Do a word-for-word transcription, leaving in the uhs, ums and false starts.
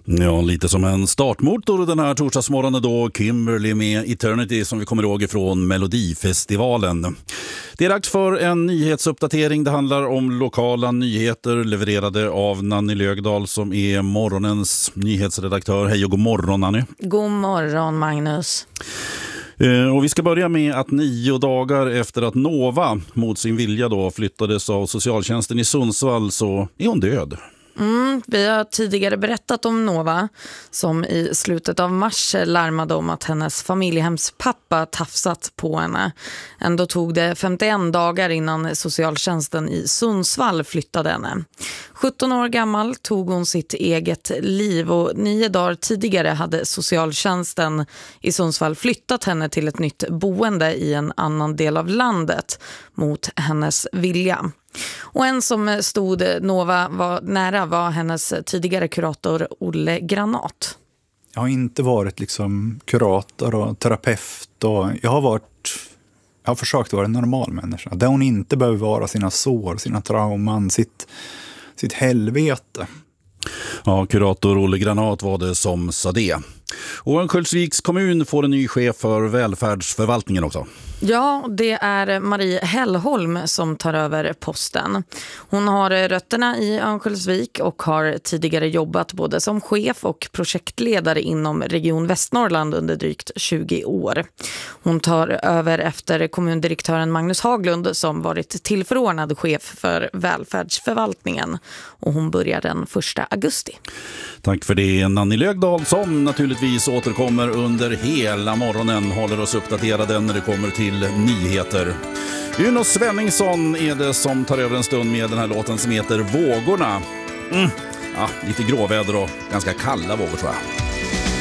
Ja, lite som en startmotor den här torsdagsmorgonen då, Kimberly med Eternity som vi kommer ihåg ifrån Melodifestivalen. Det är dags för en nyhetsuppdatering. Det handlar om lokala nyheter levererade av Nanny Lögdahl som är morgonens nyhetsredaktör. Hej och god morgon, Nanny. God morgon, Magnus. Och vi ska börja med att nio dagar efter att Nova mot sin vilja då flyttades av socialtjänsten i Sundsvall så är hon död. Mm, vi har tidigare berättat om Nova som i slutet av mars larmade om att hennes familjehemspappa tafsat på henne. Ändå tog det femtioen dagar innan socialtjänsten i Sundsvall flyttade henne. sjutton år gammal tog hon sitt eget liv och nio dagar tidigare hade socialtjänsten i Sundsvall flyttat henne till ett nytt boende i en annan del av landet mot hennes vilja. Och en som stod Nova var nära var hennes tidigare kurator Olle Granat. Jag har inte varit liksom kurator och terapeut och jag har varit jag har försökt vara en normal människa där hon inte behöver vara sina sår, sina trauman, sitt, sitt helvete. Ja, kurator Olle Granat var det som sa det. Och Örnsköldsviks kommun får en ny chef för välfärdsförvaltningen också. Ja, det är Marie Hellholm som tar över posten. Hon har rötterna i Örnsköldsvik och har tidigare jobbat både som chef och projektledare inom Region Västnorrland under drygt tjugo år. Hon tar över efter kommundirektören Magnus Haglund som varit tillförordnad chef för välfärdsförvaltningen och hon börjar den första augusti. Tack för det, Nanny Lögdahl som naturligtvis återkommer under hela morgonen, håller oss uppdaterade när det kommer till nyheter. Uno Svenningsson är det som tar över en stund med den här låten som heter Vågorna. Mm. Ja, lite gråväder och ganska kalla vågor tror jag.